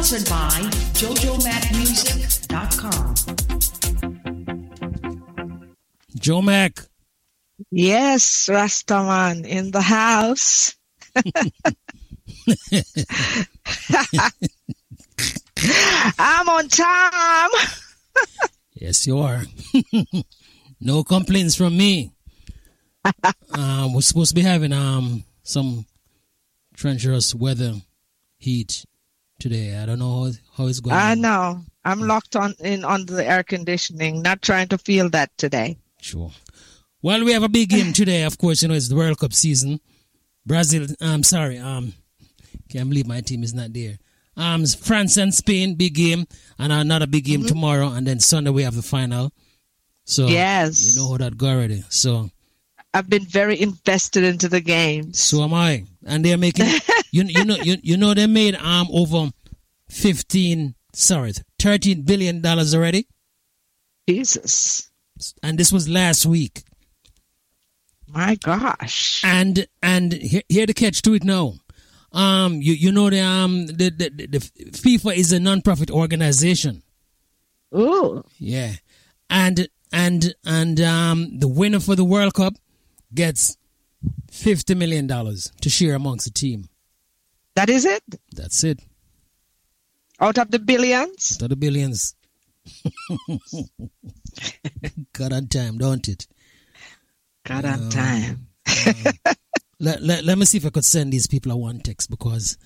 Sponsored by JoJoMacMusic.com. Joe Mac. Yes, Rastaman in the house. I'm on time. Yes, you are. No complaints from me. We're supposed to be having some treacherous weather, heat today. I don't know how it's going. I know. I'm locked on the air conditioning, not trying to feel that today. Sure. Well, we have a big game today. Of course, it's the World Cup season. Brazil, can't believe my team is not there. France and Spain, big game. And another big game tomorrow. And then Sunday we have the final. So, yes. You know how that go already. So, I've been very invested into the games. So am I. And they're making, you know they made over $13 billion already. Jesus. And this was last week. My gosh. And here the catch to it now. You know the FIFA is a non-profit organization. Ooh. Yeah. And the winner for the World Cup gets $50 million to share amongst the team. That is it? That's it. Out of the billions? Out of the billions. God on time, don't it? God on time. Let me see if I could send these people a one text because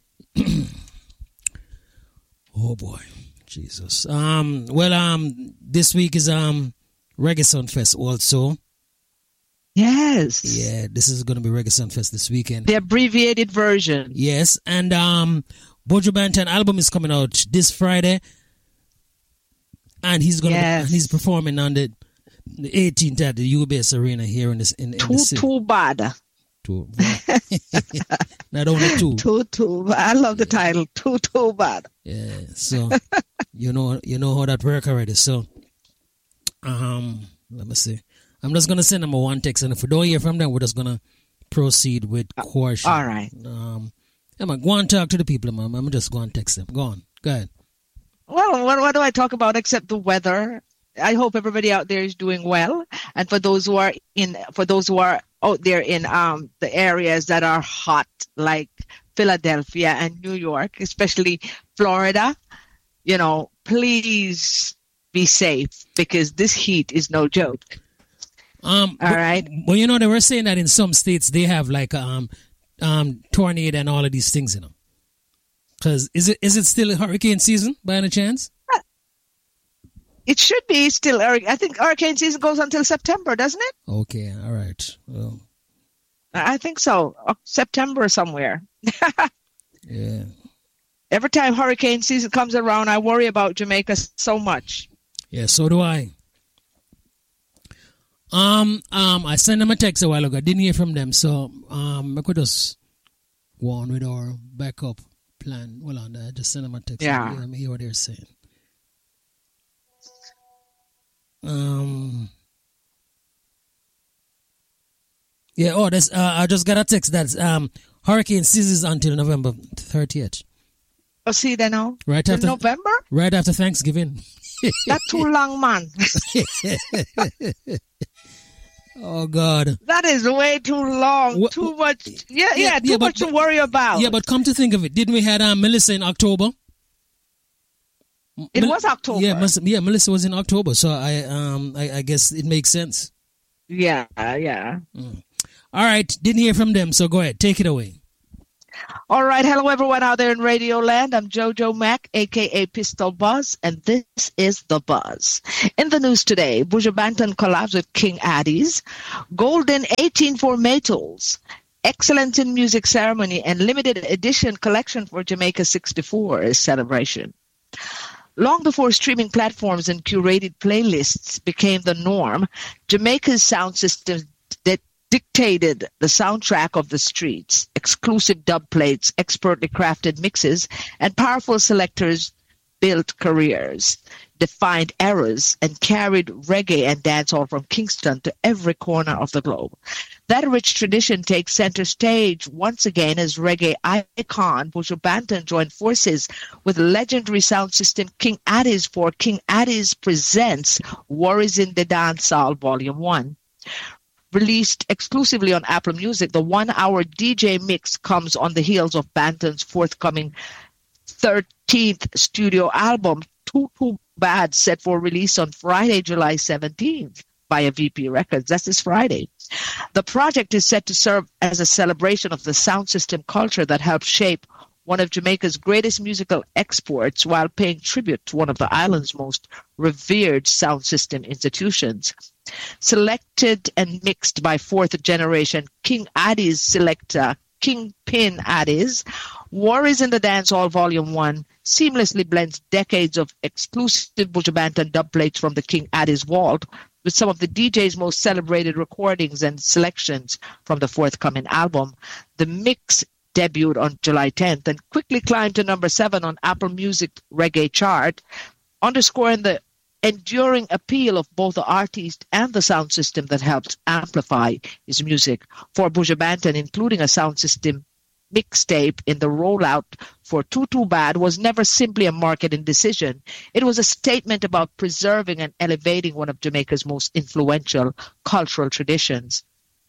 oh boy, Jesus. This week is Reggae Sound Fest also. Yes. Yeah, this is going to be Reggae Sound Fest this weekend. The abbreviated version. Yes, and Buju Banton album is coming out this Friday, and he's he's performing on the 18th at the UBS Arena here in the city. Too bad. Not only two. Too bad. I love the title. Too bad. Yeah. So you know how that work already. So let me see. I'm just gonna send them a one text, and if we don't hear from them, we're just gonna proceed with caution. All right. Go and talk to the people, Mom. I'm just going to text them. Go on. Go ahead. Well, what do I talk about except the weather? I hope everybody out there is doing well. And for those who are out there in the areas that are hot, like Philadelphia and New York, especially Florida, please be safe because this heat is no joke. All right. Well, they were saying that in some states they have like tornado and all of these things, Because is it still hurricane season by any chance? It should be still. I think hurricane season goes until September, doesn't it? Okay, all right. Well, I think so. September somewhere. Yeah. Every time hurricane season comes around, I worry about Jamaica so much. Yeah, so do I. I sent them a text a while ago. I didn't hear from them, so I could just go on with our backup plan. Well, I just sent them a text. Yeah. Let me hear what they're saying. I just got a text that's hurricane ceases until November 30th. Oh, see that now? Right after November? Right after Thanksgiving. That's too long, man. Oh God. That is way too long. Too much. Too much to worry about. Yeah, but come to think of it, didn't we had Melissa in October? It was October. Yeah, Melissa was in October, so I guess it makes sense. Yeah. All right, didn't hear from them, so go ahead, take it away. All right, hello everyone out there in Radio Land. I'm JoJo Mac, aka Pistol Buzz, and this is The Buzz. In the news today, Buju Banton collabs with King Addies, Golden 18 Maytals, Excellence in Music Ceremony, and limited edition collection for Jamaica 64 celebration. Long before streaming platforms and curated playlists became the norm, Jamaica's sound system that dictated the soundtrack of the streets, exclusive dub plates, expertly crafted mixes, and powerful selectors built careers, defined eras, and carried reggae and dancehall from Kingston to every corner of the globe. That rich tradition takes center stage once again as reggae icon Buju Banton joined forces with legendary sound system King Addies for King Addies Presents Warriors in the Dancehall Volume 1. Released exclusively on Apple Music, the 1-hour DJ mix comes on the heels of Banton's forthcoming 13th studio album, Too Bad, set for release on Friday, July 17th via VP Records. That's this Friday. The project is set to serve as a celebration of the sound system culture that helped shape one of Jamaica's greatest musical exports while paying tribute to one of the island's most revered sound system institutions. Selected and mixed by fourth generation King Addies selector Kingpin Addies, Warriors in the Dancehall Volume 1 seamlessly blends decades of exclusive Buju Banton dub plates from the King Addies vault with some of the DJ's most celebrated recordings and selections from the forthcoming album. The mix debuted on July 10th and quickly climbed to number 7 on Apple Music Reggae chart, underscoring the enduring appeal of both the artist and the sound system that helps amplify his music. For Buju Banton, including a sound system mixtape in the rollout for Too Bad was never simply a marketing decision. It was a statement about preserving and elevating one of Jamaica's most influential cultural traditions.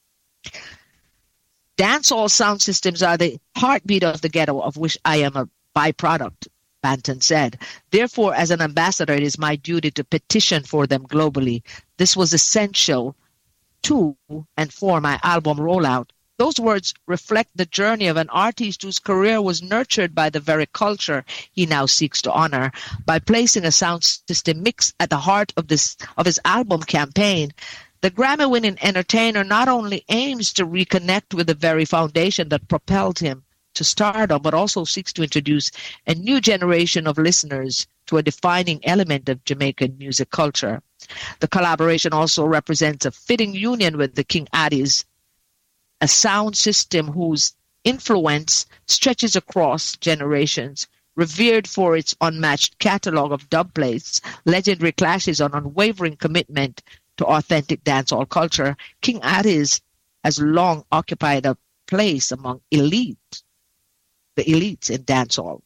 Dancehall sound systems are the heartbeat of the ghetto, of which I am a byproduct, Banton said. Therefore, as an ambassador, it is my duty to petition for them globally. This was essential to and for my album rollout. Those words reflect the journey of an artist whose career was nurtured by the very culture he now seeks to honor. By placing a sound system mix at the heart of his album campaign, the Grammy-winning entertainer not only aims to reconnect with the very foundation that propelled him to stardom, but also seeks to introduce a new generation of listeners to a defining element of Jamaican music culture. The collaboration also represents a fitting union with the King Addies, a sound system whose influence stretches across generations. Revered for its unmatched catalog of dub plates, legendary clashes, and unwavering commitment to authentic dancehall culture, King Addies has long occupied a place among the elites in dancehall.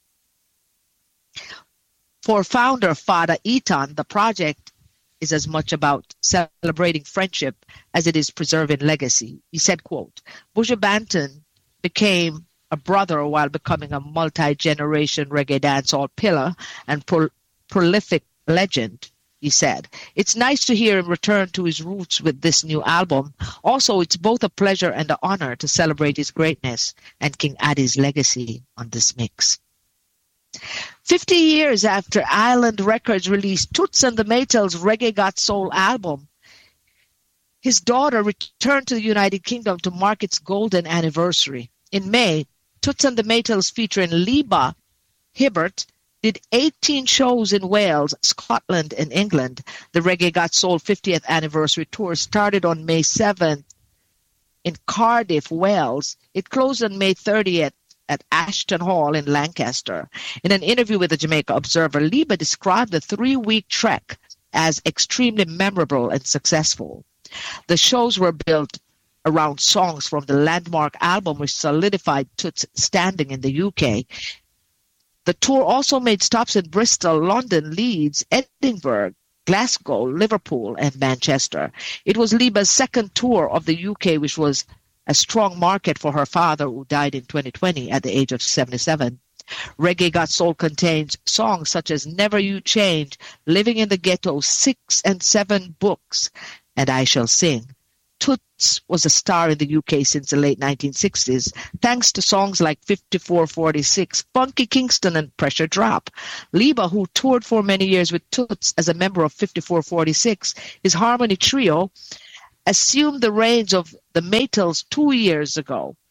For founder Father Eaton, the project is as much about celebrating friendship as it is preserving legacy. He said, quote, Buju Banton became a brother while becoming a multi-generation reggae dancehall pillar and prolific legend, he said. It's nice to hear him return to his roots with this new album. Also, it's both a pleasure and an honor to celebrate his greatness and King Addies' legacy on this mix. 50 years after Island Records released Toots and the Maytals' Reggae Got Soul album, his daughter returned to the United Kingdom to mark its golden anniversary. In May, Toots and the Maytals featuring Liba Hibbert did 18 shows in Wales, Scotland, and England. The Reggae Got Soul 50th anniversary tour started on May 7th in Cardiff, Wales. It closed on May 30th at Ashton Hall in Lancaster. In an interview with the Jamaica Observer, Liba described the 3-week trek as extremely memorable and successful. The shows were built around songs from the landmark album, which solidified Toots' standing in the UK. The tour also made stops in Bristol, London, Leeds, Edinburgh, Glasgow, Liverpool, and Manchester. It was Liba's second tour of the UK, which was a strong market for her father, who died in 2020 at the age of 77. Reggae Got Soul contains songs such as Never You Change, Living in the Ghetto, 6 and 7 Books, and I Shall Sing. Toots was a star in the UK since the late 1960s, thanks to songs like 5446, Funky Kingston, and Pressure Drop. Liba, who toured for many years with Toots as a member of 5446, his Harmony Trio, assumed the reins of the Maytals 2 years ago. The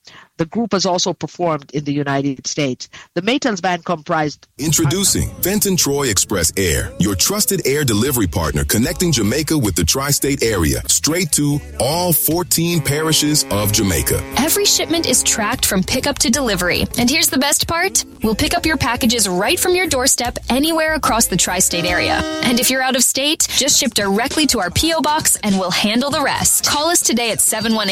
The group has also performed in the United States. The Maytals band comprised... Introducing Fenton Troy Express Air, your trusted air delivery partner connecting Jamaica with the tri-state area, straight to all 14 parishes of Jamaica. Every shipment is tracked from pickup to delivery. And here's the best part. We'll pick up your packages right from your doorstep anywhere across the tri-state area. And if you're out of state, just ship directly to our P.O. Box and we'll handle the rest. Call us today at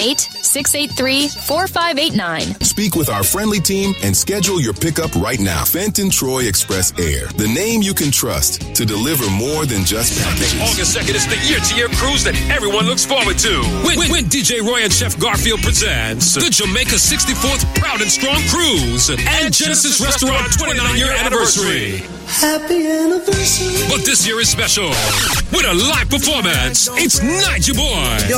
718-683-4589. Speak with our friendly team and schedule your pickup right now. Fenton Troy Express Air, the name you can trust to deliver more than just packages. August 2nd is the year-to-year cruise that everyone looks forward to. When DJ Roy and Chef Garfield presents the Jamaica 64th Proud and Strong Cruise and Genesis Restaurant 29-year anniversary. Happy anniversary. But this year is special with a live performance. It's Niger Boy.